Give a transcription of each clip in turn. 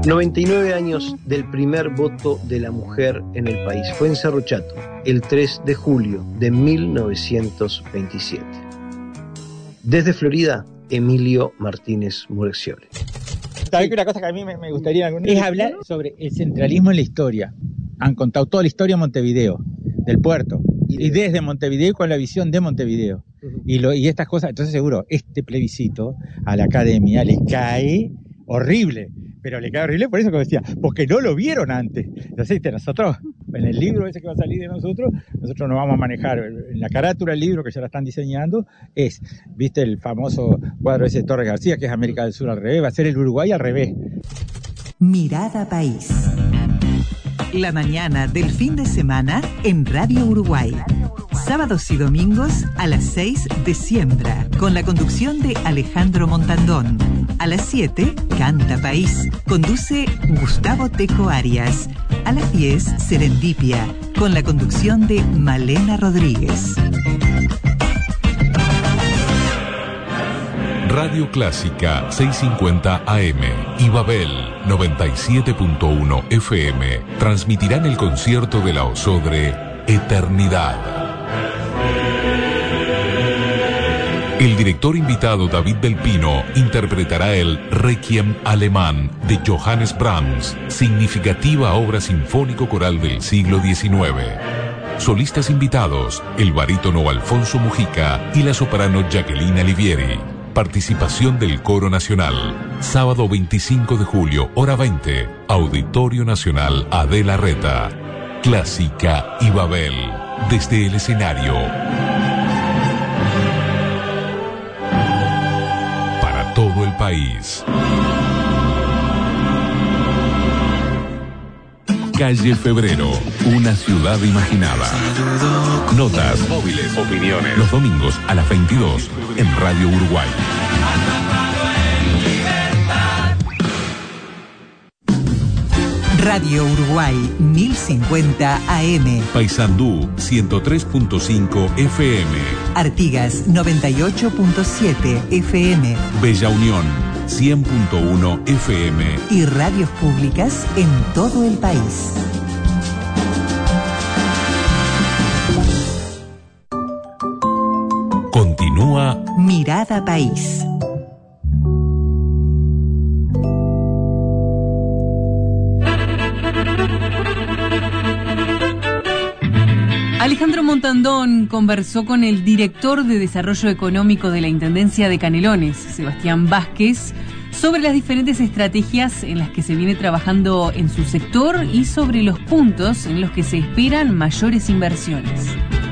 99 años del primer voto de la mujer en el país. Fue en Cerro Chato, el 3 de julio de 1927. Desde Florida, Emilio Martínez Mureciole. ¿Sabés que una cosa que a mí me gustaría es hablar sobre el centralismo en la historia? Han contado toda la historia de Montevideo, del puerto, y desde Montevideo con la visión de Montevideo. Y estas cosas, entonces seguro, este plebiscito a la academia le cae horrible. Pero le cae horrible por eso que decía, porque no lo vieron antes. Entonces, nosotros, en el libro ese que va a salir de nosotros nos vamos a manejar. En la carátula del libro, que ya la están diseñando, viste el famoso cuadro ese de Torres García, que es América del Sur al revés, va a ser el Uruguay al revés. Mirada País. La mañana del fin de semana en Radio Uruguay. Sábados y domingos a las 6 de Siembra, con la conducción de Alejandro Montandón. A las 7, Canta País. Conduce Gustavo Tejo Arias. A las 10, Serendipia, con la conducción de Malena Rodríguez. Radio Clásica 650 AM y Babel 97.1 FM transmitirán el concierto de la Osodre Eternidad. El director invitado David Del Pino interpretará el Requiem alemán de Johannes Brahms, significativa obra sinfónico-coral del siglo XIX. Solistas invitados, el barítono Alfonso Mujica y la soprano Jacqueline Alivieri. Participación del Coro Nacional. Sábado 25 de julio, hora 20, Auditorio Nacional Adela Reta. Clásica y Babel, desde el escenario. Para todo el país. Calle Febrero, una ciudad imaginada. Notas, móviles, opiniones. Los domingos a las 22 en Radio Uruguay. Radio Uruguay 1050 AM. Paysandú 103.5 FM. Artigas 98.7 FM. Bella Unión 100.1 FM. Y radios públicas en todo el país. Continúa Mirada País. Alejandro Montandón conversó con el director de Desarrollo Económico de la Intendencia de Canelones, Sebastián Vázquez, sobre las diferentes estrategias en las que se viene trabajando en su sector y sobre los puntos en los que se esperan mayores inversiones.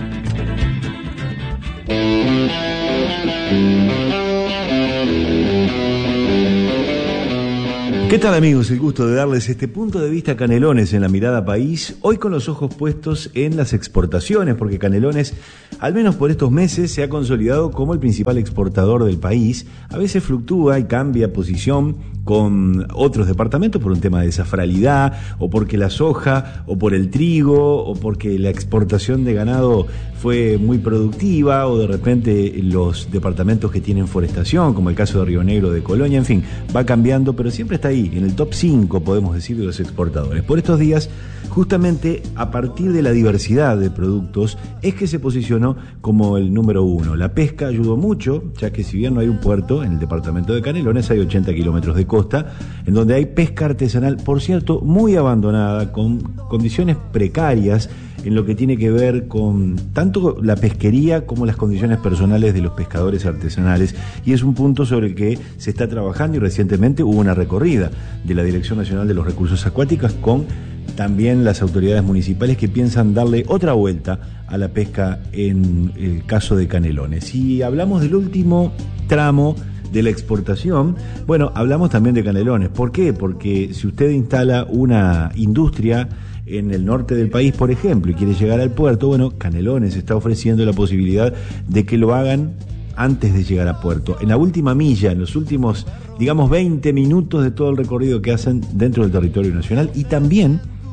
¿Qué tal, amigos? El gusto de darles este punto de vista a Canelones en la Mirada País, hoy con los ojos puestos en las exportaciones, porque Canelones, al menos por estos meses, se ha consolidado como el principal exportador del país. A veces fluctúa y cambia posición con otros departamentos por un tema de desafralidad, o porque la soja, o por el trigo, o porque la exportación de ganado fue muy productiva, o de repente los departamentos que tienen forestación, como el caso de Río Negro, de Colonia, en fin, va cambiando, pero siempre está ahí, en el top 5, podemos decir, de los exportadores. Por estos días, justamente a partir de la diversidad de productos, es que se posicionó como el número 1. La pesca ayudó mucho, ya que si bien no hay un puerto, en el departamento de Canelones hay 80 kilómetros de costa, en donde hay pesca artesanal, por cierto, muy abandonada, con condiciones precarias, en lo que tiene que ver con tanto la pesquería como las condiciones personales de los pescadores artesanales, y es un punto sobre el que se está trabajando, y recientemente hubo una recorrida de la Dirección Nacional de los Recursos Acuáticos con también las autoridades municipales que piensan darle otra vuelta a la pesca en el caso de Canelones. Si hablamos del último tramo de la exportación, bueno, hablamos también de Canelones. ¿Por qué? Porque si usted instala una industria en el norte del país, por ejemplo, y quiere llegar al puerto, bueno, Canelones está ofreciendo la posibilidad de que lo hagan antes de llegar a puerto, en la última milla, en los últimos, digamos, 20 minutos de todo el recorrido que hacen dentro del territorio nacional, y también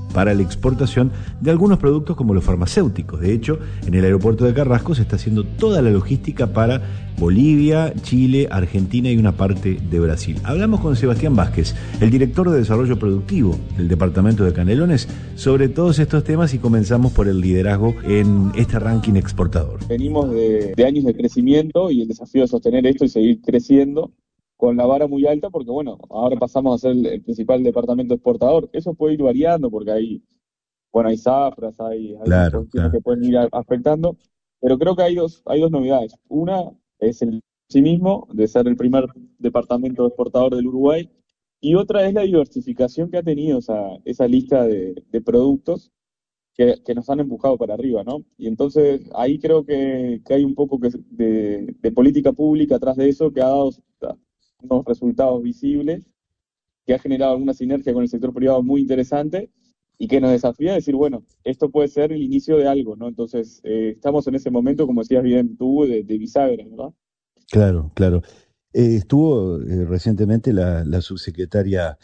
para la exportación de algunos productos como los farmacéuticos. De hecho, en el aeropuerto de Carrasco se está haciendo toda la logística para Bolivia, Chile, Argentina y una parte de Brasil. Hablamos con Sebastián Vázquez, el director de Desarrollo Productivo del departamento de Canelones, sobre todos estos temas y comenzamos por el liderazgo en este ranking exportador. Venimos de años de crecimiento y el desafío de sostener esto y seguir creciendo con la vara muy alta porque, bueno, ahora pasamos a ser el principal departamento exportador. Eso puede ir variando porque hay zafras, hay cuestiones que pueden ir afectando, pero creo que hay dos novedades. Una es el sí mismo de ser el primer departamento exportador del Uruguay y otra es la diversificación que ha tenido esa lista de productos que nos han empujado para arriba, ¿no? Y entonces ahí creo que hay un poco de política pública atrás de eso que ha dado unos resultados visibles, que ha generado alguna sinergia con el sector privado muy interesante y que nos desafía a decir, bueno, esto puede ser el inicio de algo, ¿no? Entonces, estamos en ese momento, como decías bien tú, de bisagra, ¿verdad? Claro, claro. Estuvo recientemente la subsecretaria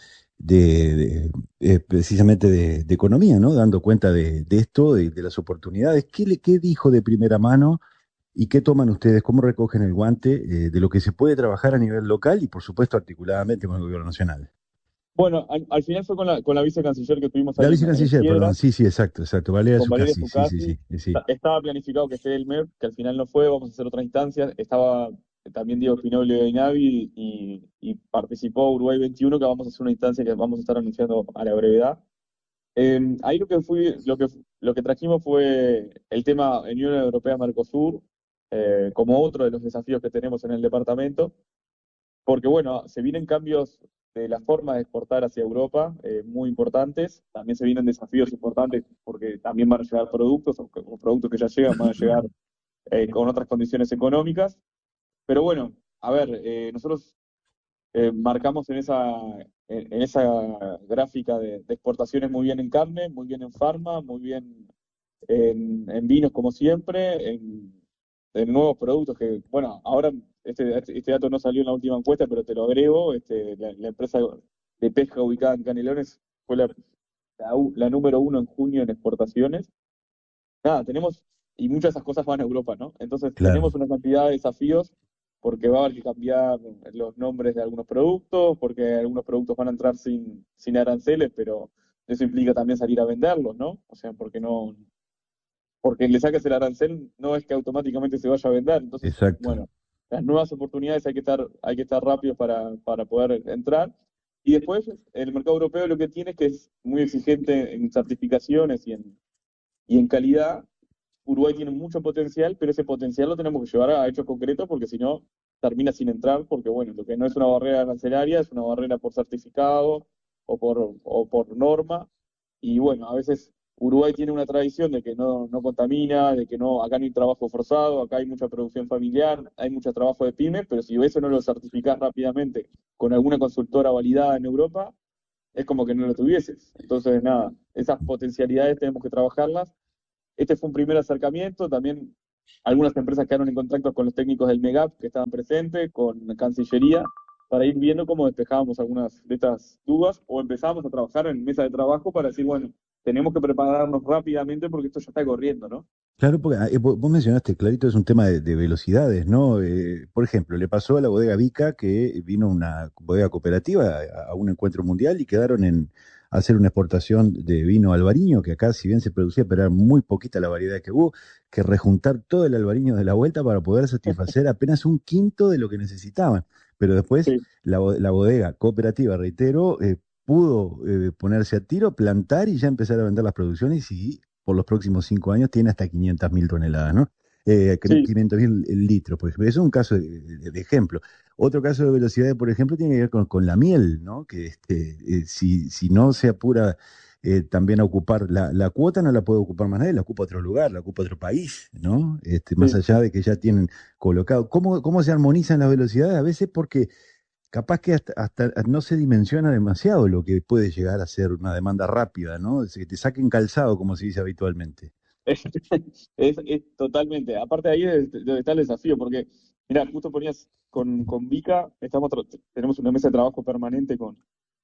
precisamente de Economía, ¿no? Dando cuenta de esto, de las oportunidades. ¿Qué dijo de primera mano y qué toman ustedes? ¿Cómo recogen el guante de lo que se puede trabajar a nivel local y, por supuesto, articuladamente con el gobierno nacional? Bueno, al final fue con la vicecanciller que tuvimos ahí. La vicecanciller, perdón, sí, exacto. Valeria con Valeria Zuccasi, sí. Estaba planificado que esté el MEP, que al final no fue, vamos a hacer otra instancia. Estaba también Diego Pinoble de INAVI y participó Uruguay 21, que vamos a hacer una instancia que vamos a estar anunciando a la brevedad. Ahí lo que trajimos fue el tema Unión Europea-Mercosur, como otro de los desafíos que tenemos en el departamento, porque bueno, se vienen cambios de la forma de exportar hacia Europa muy importantes. También se vienen desafíos importantes porque también van a llegar productos, o productos que ya llegan van a llegar con otras condiciones económicas. Pero bueno, a ver, nosotros marcamos en esa gráfica de exportaciones muy bien en carne, muy bien en farma, muy bien en vinos como siempre, en nuevos productos que, bueno, ahora este dato no salió en la última encuesta, pero te lo agrego, la empresa de pesca ubicada en Canelones fue la número 1 en junio en exportaciones. Nada, y muchas de esas cosas van a Europa, ¿no? Entonces tenemos una cantidad de desafíos porque va a haber que cambiar los nombres de algunos productos, porque algunos productos van a entrar sin aranceles, pero eso implica también salir a venderlos, ¿no? O sea, porque le saques el arancel no es que automáticamente se vaya a vender. Entonces, exacto. Bueno, las nuevas oportunidades hay que estar rápidos para poder entrar. Y después, el mercado europeo lo que tiene es que es muy exigente en certificaciones y en calidad. Uruguay tiene mucho potencial, pero ese potencial lo tenemos que llevar a hechos concretos porque si no, termina sin entrar, porque bueno, lo que no es una barrera arancelaria es una barrera por certificado o por norma. Y bueno, a veces Uruguay tiene una tradición de que no contamina, de que acá no hay trabajo forzado, acá hay mucha producción familiar, hay mucho trabajo de pyme, pero si eso no lo certificás rápidamente con alguna consultora validada en Europa, es como que no lo tuvieses. Entonces, nada, esas potencialidades tenemos que trabajarlas. Este fue un primer acercamiento, también algunas empresas quedaron en contacto con los técnicos del MEGAP que estaban presentes, con la Cancillería, para ir viendo cómo despejábamos algunas de estas dudas o empezábamos a trabajar en mesa de trabajo para decir, bueno, tenemos que prepararnos rápidamente porque esto ya está corriendo, ¿no? Claro, porque vos mencionaste, clarito, es un tema de velocidades, ¿no? Por ejemplo, le pasó a la bodega Vica que vino una bodega cooperativa a un encuentro mundial y quedaron en hacer una exportación de vino albariño, que acá si bien se producía, pero era muy poquita la variedad que hubo, que rejuntar todo el albariño de la vuelta para poder satisfacer apenas un quinto de lo que necesitaban. Pero después Sí. la bodega cooperativa, reitero, pudo ponerse a tiro, plantar y ya empezar a vender las producciones y por los próximos 5 años tiene hasta 500.000 toneladas, ¿no? Sí. 500.000 litros, por ejemplo. Eso es un caso de ejemplo. Otro caso de velocidad, por ejemplo, tiene que ver con la miel, ¿no? Que si no se apura también a ocupar la cuota, no la puede ocupar más nadie, la ocupa otro lugar, la ocupa otro país, ¿no? Más Sí. allá de que ya tienen colocado. ¿Cómo se armonizan las velocidades? A veces porque capaz que hasta no se dimensiona demasiado lo que puede llegar a ser una demanda rápida, ¿no? Es que te saquen calzado, como se dice habitualmente. Es totalmente. Aparte de ahí es donde está el desafío, porque, mira, justo ponías con Vika, tenemos una mesa de trabajo permanente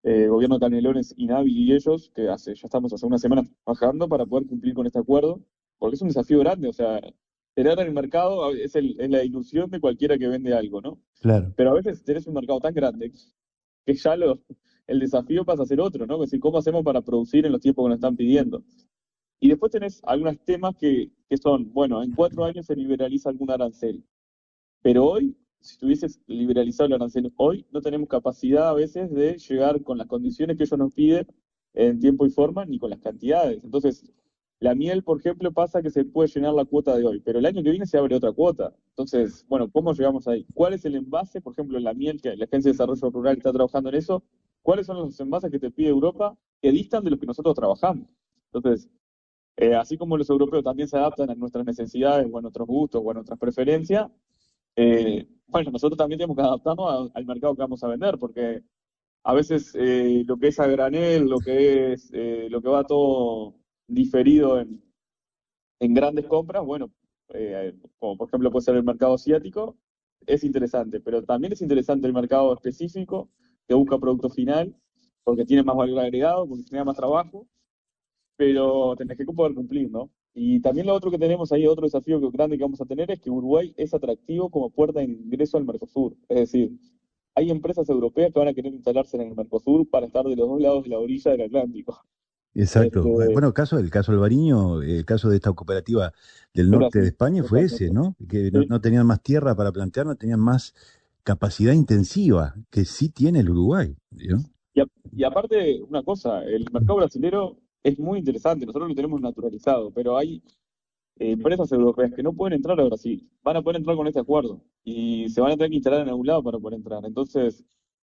gobierno de Canelones, INAVI y ellos, que ya estamos hace una semana trabajando para poder cumplir con este acuerdo, porque es un desafío grande, o sea, tener en el mercado es la ilusión de cualquiera que vende algo, ¿no? Claro. Pero a veces tenés un mercado tan grande que ya el desafío pasa a ser otro, ¿no? Es decir, ¿cómo hacemos para producir en los tiempos que nos están pidiendo? Y después tenés algunos temas que son, bueno, en 4 años se liberaliza algún arancel, pero hoy, si tuvieses liberalizado el arancel hoy, no tenemos capacidad a veces de llegar con las condiciones que ellos nos piden en tiempo y forma, ni con las cantidades. Entonces, la miel, por ejemplo, pasa que se puede llenar la cuota de hoy, pero el año que viene se abre otra cuota. Entonces, bueno, ¿cómo llegamos ahí? ¿Cuál es el envase, por ejemplo, en la miel, que la Agencia de Desarrollo Rural está trabajando en eso? ¿Cuáles son los envases que te pide Europa que distan de los que nosotros trabajamos? Entonces, así como los europeos también se adaptan a nuestras necesidades o a nuestros gustos o a nuestras preferencias, bueno, nosotros también tenemos que adaptarnos al mercado que vamos a vender, porque a veces lo que es a granel, lo que va todo diferido en grandes compras, bueno, como por ejemplo puede ser el mercado asiático, es interesante, pero también es interesante el mercado específico que busca producto final, porque tiene más valor agregado, porque tiene más trabajo, pero tenés que poder cumplir, ¿no? Y también lo otro que tenemos ahí, otro desafío grande que vamos a tener es que Uruguay es atractivo como puerta de ingreso al Mercosur. Es decir, hay empresas europeas que van a querer instalarse en el Mercosur para estar de los dos lados de la orilla del Atlántico. Exacto. Este, Bueno, el caso Albariño, el caso de esta cooperativa del era norte de así, España fue ese, totalmente. ¿no? Que Sí. no tenían más tierra para plantear, no tenían más capacidad intensiva, que sí tiene el Uruguay, ¿no? Y aparte, una cosa, el mercado brasilero es muy interesante, nosotros lo tenemos naturalizado, pero hay empresas europeas que no pueden entrar a Brasil, van a poder entrar con este acuerdo y se van a tener que instalar en algún lado para poder entrar. Entonces,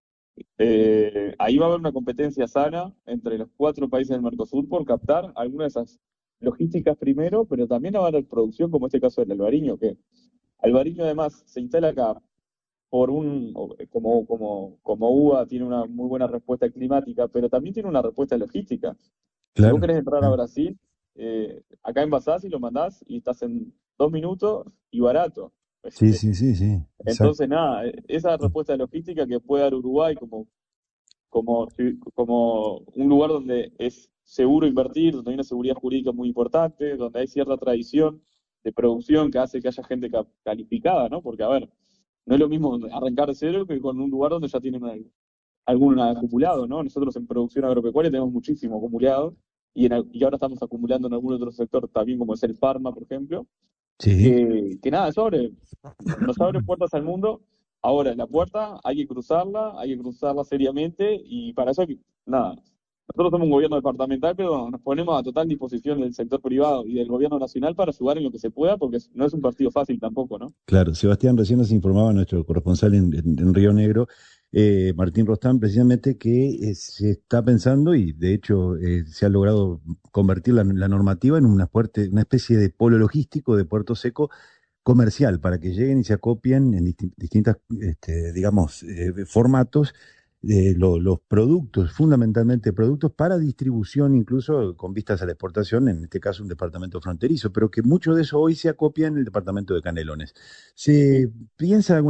ahí va a haber una competencia sana entre los 4 países del Mercosur por captar algunas de esas logísticas primero, pero también va a haber producción, como este caso del Albariño, que Albariño además se instala acá como uva tiene una muy buena respuesta climática, pero también tiene una respuesta logística. Si vos Claro. querés entrar a Brasil, acá envasás y lo mandás y estás en 2 minutos y barato. Sí, sí, sí, sí, exacto. Entonces, nada, esa respuesta logística que puede dar Uruguay como un lugar donde es seguro invertir, donde hay una seguridad jurídica muy importante, donde hay cierta tradición de producción que hace que haya gente calificada, ¿no? Porque, a ver, no es lo mismo arrancar de cero que con un lugar donde ya tienen algún acumulado, ¿no? Nosotros en producción agropecuaria tenemos muchísimo acumulado y ahora estamos acumulando en algún otro sector también, como es el farma, por ejemplo, Sí. que nada, nos abre puertas al mundo. Ahora, la puerta hay que cruzarla seriamente y para eso, nada, nosotros somos un gobierno departamental, pero nos ponemos a total disposición del sector privado y del gobierno nacional para ayudar en lo que se pueda, porque no es un partido fácil tampoco, ¿no? Claro, Sebastián, recién nos informaba nuestro corresponsal en Río Negro, Martín Rostán, precisamente que se está pensando y de hecho se ha logrado convertir la normativa en una especie de polo logístico de puerto seco comercial para que lleguen y se acopien en distintas, digamos, formatos los productos, fundamentalmente productos para distribución, incluso con vistas a la exportación, en este caso un departamento fronterizo, pero que mucho de eso hoy se acopia en el departamento de Canelones. ¿Se piensa